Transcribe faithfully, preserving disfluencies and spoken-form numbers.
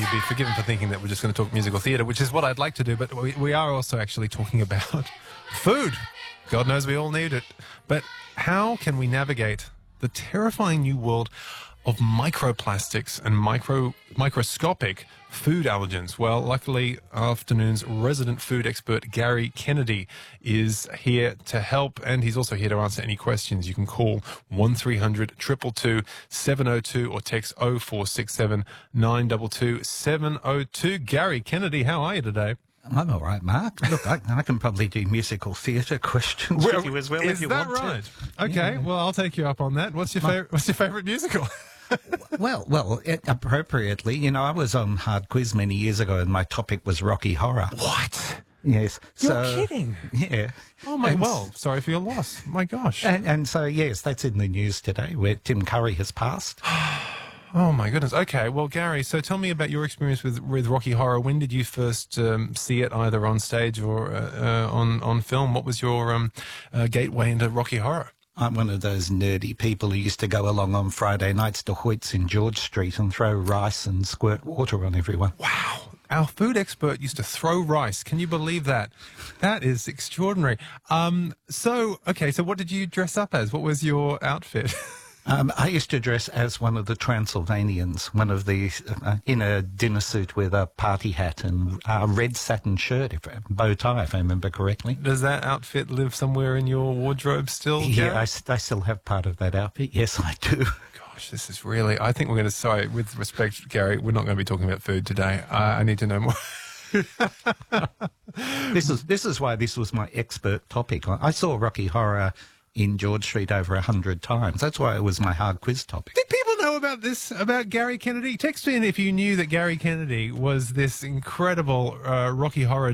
you'd be forgiven for thinking that we're just going to talk musical theatre, which is what I'd like to do, but we, we are also actually talking about food. God knows we all need it. But how can we navigate the terrifying new world of microplastics and micro microscopic food allergens? Well, luckily, afternoon's resident food expert Gary Kennedy is here to help, and he's also here to answer any questions. You can call one three hundred, two two two, seven oh two or text oh four six seven, nine two two, seven oh two. Gary Kennedy, how are you today? I'm all right, Mark. Look, I, I can probably do musical theatre questions well, with you as well if you want to. Is that right? Okay, yeah. Well, I'll take you up on that. What's your favourite? What's your favourite musical? well, well, it, appropriately, you know, I was on Hard Quiz many years ago, and my topic was Rocky Horror. What? Yes. You're so, kidding? Yeah. Oh my! And, well, sorry for your loss. My gosh. And, and so, yes, that's in the news today, where Tim Curry has passed. Oh my goodness. Okay, well, Gary, so tell me about your experience with with Rocky Horror. When did you first um, see it, either on stage or uh, uh, on on film? What was your um, uh, gateway into Rocky Horror? I'm one of those nerdy people who used to go along on Friday nights to Hoyt's in George Street and throw rice and squirt water on everyone. Wow. Our food expert used to throw rice. Can you believe that? That is extraordinary. Um, so, okay, so what did you dress up as? What was your outfit? Um, I used to dress as one of the Transylvanians, one of the, uh, in a dinner suit with a party hat and a red satin shirt, if, bow tie, if I remember correctly. Does that outfit live somewhere in your wardrobe still? Yeah, I, I still have part of that outfit. Yes, I do. Gosh, this is really, I think we're going to, sorry, with respect, Gary, we're not going to be talking about food today. Uh, I need to know more. this is this is why this was my expert topic. I saw Rocky Horror in George Street over a hundred times. That's why it was my hard quiz topic. Did people know about this, about Gary Kennedy? Text me in if you knew that Gary Kennedy was this incredible uh, Rocky Horror